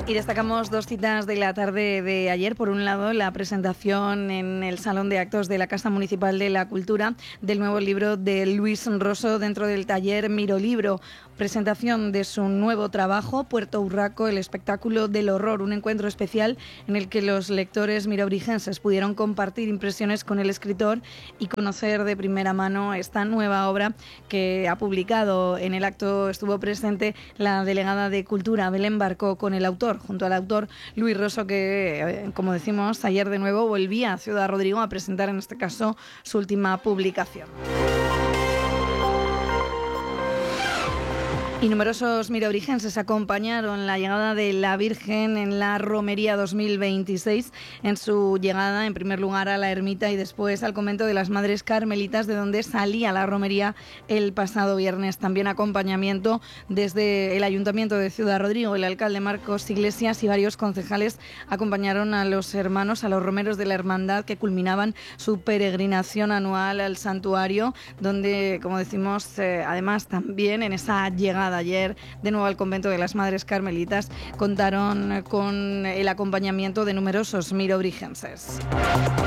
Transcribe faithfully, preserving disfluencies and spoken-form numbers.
Y destacamos dos citas de la tarde de ayer. Por un lado, la presentación en el Salón de Actos de la Casa Municipal de la Cultura del nuevo libro de Luis Rosso dentro del taller Mirolibro. Presentación de su nuevo trabajo, Puerto Urraco, el espectáculo del horror, un encuentro especial en el que los lectores mirobrigenses pudieron compartir impresiones con el escritor y conocer de primera mano esta nueva obra que ha publicado. En el acto estuvo presente la delegada de Cultura, Belén Barco, con el autor, junto al autor Luis Rosso, que, como decimos, ayer de nuevo volvía a Ciudad Rodrigo a presentar, en este caso, su última publicación. Y numerosos mirobrigenses acompañaron la llegada de la Virgen en la Romería dos mil veintiséis, en su llegada en primer lugar a la ermita y después al convento de las Madres Carmelitas, de donde salía la romería el pasado viernes. También acompañamiento desde el Ayuntamiento de Ciudad Rodrigo. El alcalde Marcos Iglesias y varios concejales acompañaron a los hermanos, a los romeros de la hermandad, que culminaban su peregrinación anual al santuario, donde, como decimos, eh, además también en esa llegada ayer de nuevo al convento de las Madres Carmelitas, contaron con el acompañamiento de numerosos mirobrigenses.